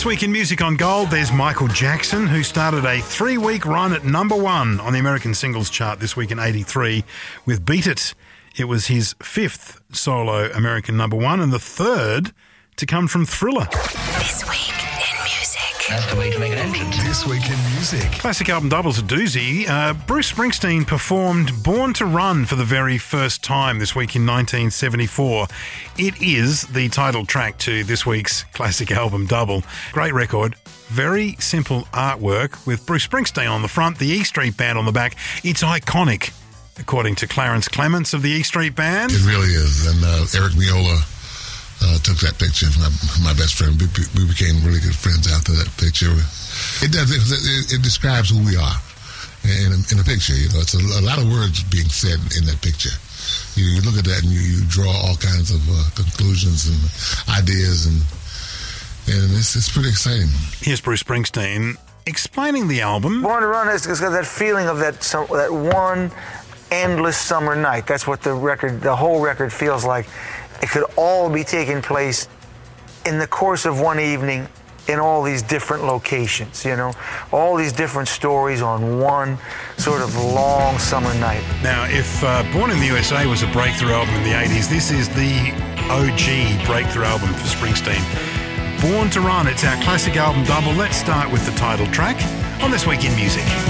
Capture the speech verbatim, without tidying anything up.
This week in Music on Gold, there's Michael Jackson, who started a three-week run at number one on the American Singles Chart this week in eighty-three with Beat It. It was his fifth solo American number one and the third to come from Thriller. This week in music. That's the way to make an entrance. This week in music. Classic album doubles a doozy. Uh, Bruce Springsteen performed Born to Run for the very first time this week in nineteen seventy-four. It is the title track to this week's classic album double. Great record. Very simple artwork with Bruce Springsteen on the front, the E Street Band on the back. It's iconic, according to Clarence Clements of the E Street Band. It really is. And uh, Eric Miola uh, took that picture. My, my best friend. We, we became really good friends after that picture. It does. It, it, it describes who we are in a, in a picture. You know, it's a, a lot of words being said in that picture. You, you look at that and you, you draw all kinds of uh, conclusions and ideas, and and it's, it's pretty exciting. Here's Bruce Springsteen explaining the album. Born to Run has got that feeling of that some, that one endless summer night. That's what the record, the whole record feels like. It could all be taking place in the course of one evening in all these different locations, you know, all these different stories on one sort of long summer night. Now, if uh, Born in the U S A was a breakthrough album in the eighties, this is the O G breakthrough album for Springsteen. Born to Run, it's our classic album double. Let's start with the title track on This Week in Music.